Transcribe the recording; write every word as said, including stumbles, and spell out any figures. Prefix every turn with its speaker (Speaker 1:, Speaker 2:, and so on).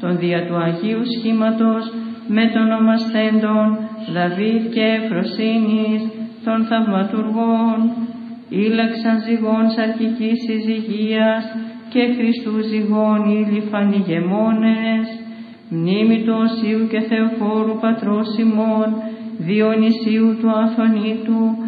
Speaker 1: τον δια του Αγίου Σχήματος, με τον ονομασθέντων Δαβίδ και Εφροσύνης, των θαυματουργών, ήλαξαν ζυγών σαρκικής συζυγίας και Χριστού ζυγών ήλιφαν ηγεμόνες, μνήμη του Οσίου και Θεοφόρου πατρός ημών, Διονυσίου του Αθωνήτου,